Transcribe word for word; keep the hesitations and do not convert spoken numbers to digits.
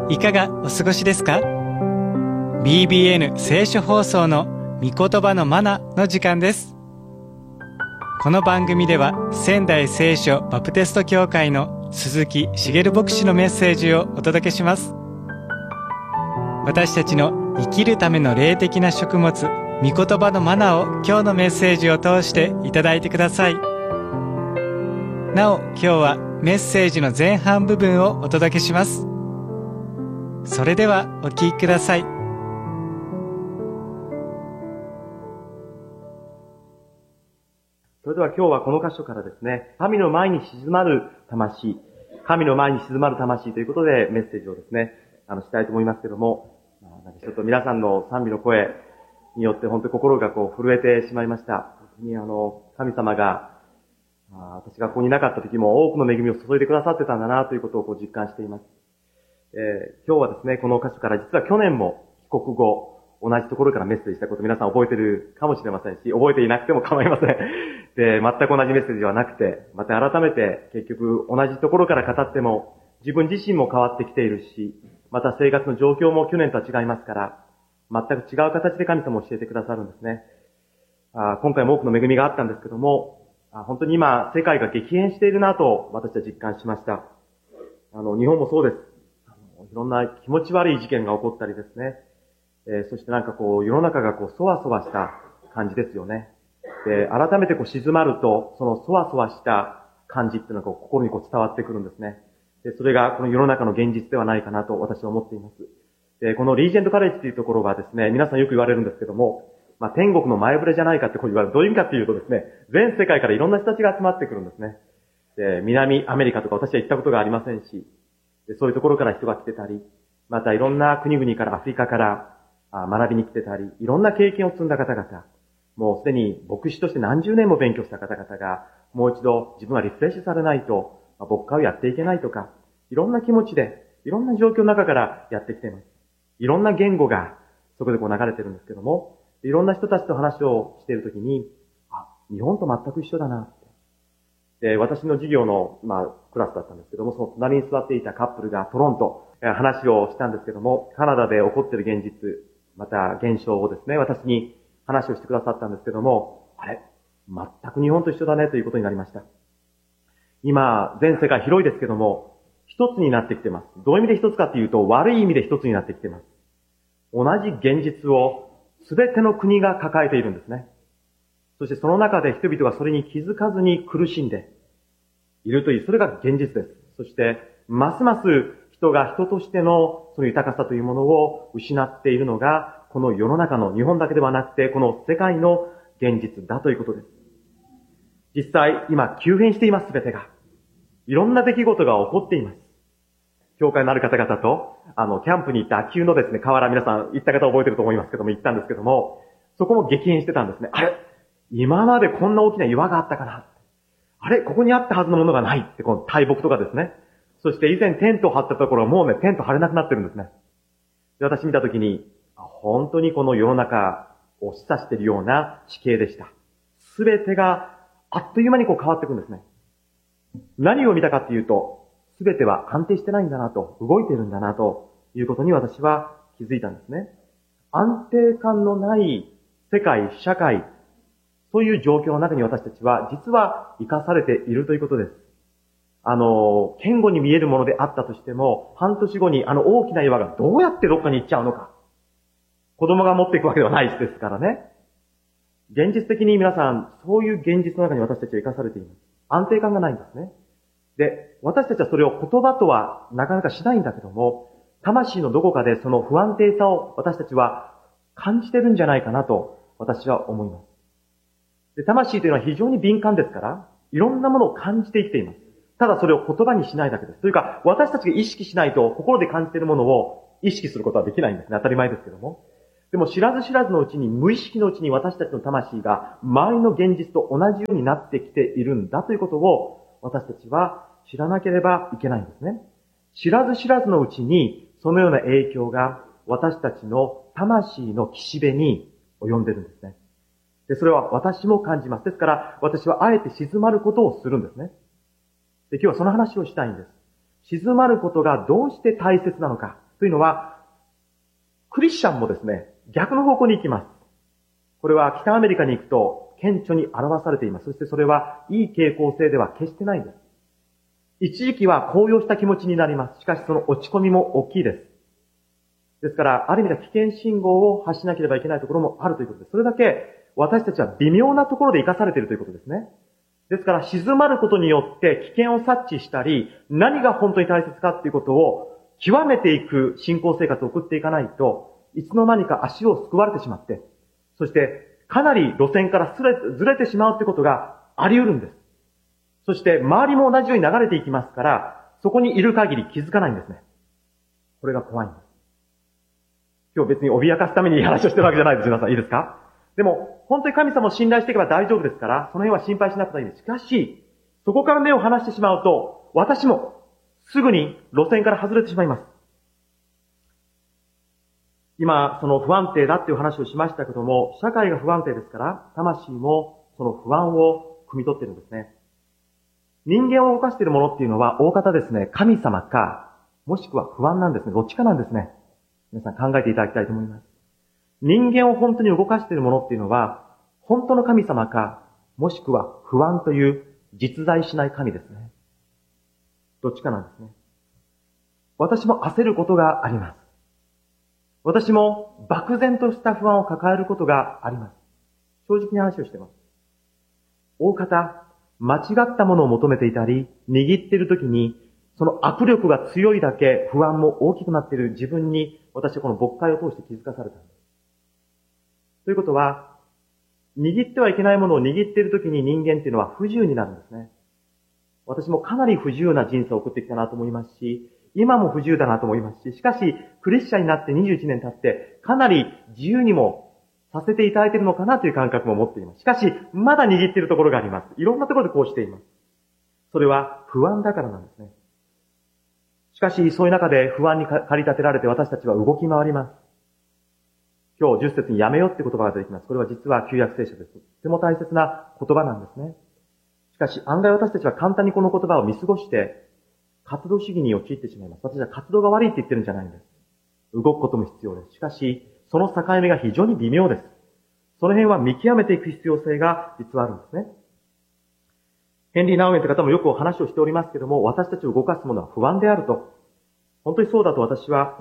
いかがお過ごしですか？ ビービーエヌ 聖書放送の御言葉のマナの時間です。この番組では仙台聖書バプテスト教会の鈴木茂牧師のメッセージをお届けします。私たちの生きるための霊的な食物、御言葉のマナを今日のメッセージを通していただいてください。なお、今日はメッセージの前半部分をお届けします。それではお聞きください。 それでは今日はこの箇所からですね、神の前に静まる魂、神の前に静まる魂ということでメッセージをですね、あの、したいと思いますけども、なんかちょっと皆さんの賛美の声によって本当に心がこう震えてしまいました。本当にあの、神様が、私がここにいなかった時も多くの恵みを注いでくださってたんだなということをこう実感しています。えー、今日はですね、この箇所から実は去年も帰国後、同じところからメッセージしたこと皆さん覚えているかもしれませんし、覚えていなくても構いません。で、全く同じメッセージではなくて、また改めて結局同じところから語っても、自分自身も変わってきているし、また生活の状況も去年とは違いますから、全く違う形で神様を教えてくださるんですね。あ今回も多くの恵みがあったんですけども、あ本当に今世界が激変しているなと私は実感しました。あの、日本もそうです。いろんな気持ち悪い事件が起こったりですね。えー、そしてなんかこう、世の中がこう、そわそわした感じですよね。で、改めてこう、静まると、そのそわそわした感じっていうのがこう心にこう伝わってくるんですね。で、それがこの世の中の現実ではないかなと私は思っています。で、このリージェントカレッジっていうところはですね、皆さんよく言われるんですけども、まあ、天国の前触れじゃないかってこう言われる。どういう意味かっていうとですね、全世界からいろんな人たちが集まってくるんですね。で、南アメリカとか私は行ったことがありませんし、でそういうところから人が来てたり、またいろんな国々からアフリカから学びに来てたり、いろんな経験を積んだ方々、もうすでに牧師として何十年も勉強した方々が、もう一度自分はリフレッシュされないと、牧会をやっていけないとか、いろんな気持ちで、いろんな状況の中からやってきています。いろんな言語がそこでこう流れてるんですけども、いろんな人たちと話をしているときに、あ、日本と全く一緒だなって。で、私の授業の、まあ、クラスだったんですけども、その隣に座っていたカップルがトロント、話をしたんですけども、カナダで起こっている現実、また現象をですね、私に話をしてくださったんですけども、あれ、全く日本と一緒だねということになりました。今、全世界広いですけども、一つになってきてます。どういう意味で一つかっていうと、悪い意味で一つになってきてます。同じ現実をすべての国が抱えているんですね。そしてその中で人々がそれに気づかずに苦しんでいるという、それが現実です。そして、ますます人が人としてのその豊かさというものを失っているのが、この世の中の日本だけではなくて、この世界の現実だということです。実際、今、急変しています、すべてが。いろんな出来事が起こっています。教会のある方々と、あの、キャンプに行った秋保のですね、河原、皆さん行った方覚えてると思いますけども、行ったんですけども、そこも激変してたんですね。あれ今までこんな大きな岩があったかなあれここにあったはずのものがないって、この大木とかですね。そして以前テントを張ったところはもうね、テント張れなくなってるんですね。で、私見たときに、本当にこの世の中を示唆しているような地形でした。すべてがあっという間にこう変わっていくんですね。何を見たかっていうと、すべては安定してないんだなと、動いてるんだなということに私は気づいたんですね。安定感のない世界、社会、そういう状況の中に私たちは実は生かされているということです。あの、堅固に見えるものであったとしても、半年後にあの大きな岩がどうやってどっかに行っちゃうのか。子供が持っていくわけではないですからね。現実的に皆さん、そういう現実の中に私たちは生かされています。安定感がないんですね。で、私たちはそれを言葉とはなかなかしないんだけども、魂のどこかでその不安定さを私たちは感じてるんじゃないかなと私は思います。で、魂というのは非常に敏感ですから、いろんなものを感じて生きています。ただそれを言葉にしないだけです。というか、私たちが意識しないと心で感じているものを意識することはできないんですね。当たり前ですけども。でも知らず知らずのうちに、無意識のうちに私たちの魂が周りの現実と同じようになってきているんだということを私たちは知らなければいけないんですね。知らず知らずのうちにそのような影響が私たちの魂の岸辺に及んでるんですね。で、それは私も感じます。ですから私はあえて静まることをするんですね。で、今日はその話をしたいんです。静まることがどうして大切なのか。 というのは、クリスチャンもですね、逆の方向に行きます。これは北アメリカに行くと顕著に表されています。そしてそれはいい傾向性では決してないんです。一時期は高揚した気持ちになります。しかしその落ち込みも大きいです。ですから、ある意味では危険信号を発しなければいけないところもあるということです。それだけ私たちは微妙なところで生かされているということですね。ですから、静まることによって危険を察知したり、何が本当に大切かっていうことを極めていく信仰生活を送っていかないと、いつの間にか足をすくわれてしまって、そしてかなり路線からずれ、ずれてしまうということがあり得るんです。そして周りも同じように流れていきますから、そこにいる限り気づかないんですね。これが怖いんです。今日別に脅かすためにいい話をしてるわけじゃないです。皆さんいいですか？でも、本当に神様を信頼していけば大丈夫ですから、その辺は心配しなくていいです。しかし、そこから目を離してしまうと、私もすぐに路線から外れてしまいます。今、その不安定だっていう話をしましたけども、社会が不安定ですから、魂もその不安を汲み取っているんですね。人間を動かしているものっていうのは、大方ですね、神様か、もしくは不安なんですね。どっちかなんですね。皆さん考えていただきたいと思います。人間を本当に動かしているものっていうのは、本当の神様か、もしくは不安という実在しない神ですね。どっちかなんですね。私も焦ることがあります。私も漠然とした不安を抱えることがあります。正直に話をしています。大方、間違ったものを求めていたり、握っているときに、その握力が強いだけ不安も大きくなっている自分に、私はこの牧会を通して気づかされたんです。ということは、握ってはいけないものを握っているときに人間っていうのは不自由になるんですね。私もかなり不自由な人生を送ってきたなと思いますし、今も不自由だなと思いますし、しかし、クリスチャンになってにじゅういちねん経って、かなり自由にもさせていただいているのかなという感覚も持っています。しかし、まだ握っているところがあります。いろんなところでこうしています。それは不安だからなんですね。しかし、そういう中で不安に駆り立てられて私たちは動き回ります。今日じゅっ節にやめよって言葉が出てきます。これは実は旧約聖書です。とても大切な言葉なんですね。しかし、案外私たちは簡単にこの言葉を見過ごして、活動主義に陥ってしまいます。私は活動が悪いって言ってるんじゃないんです。動くことも必要です。しかし、その境目が非常に微妙です。その辺は見極めていく必要性が実はあるんですね。ヘンリー・ナウエンという方もよくお話をしておりますけども、私たちを動かすものは不安であると。本当にそうだと私は